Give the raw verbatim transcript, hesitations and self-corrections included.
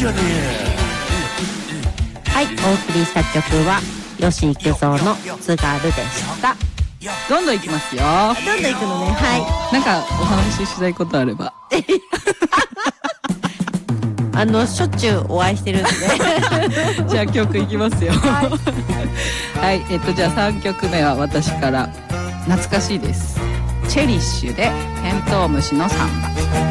じゃねはい、お送りした曲は吉幾三の津軽でした。 どんどんいきますよ。 どんどんいくのね。はい。 なんかお話ししたいことあれば。 あのしょっちゅうお会いしてるんで。 じゃあ曲いきますよ。はい。はい、えっとじゃあさんきょくめは私から懐かしいです。チェリッシュでテントウムシのサンバ。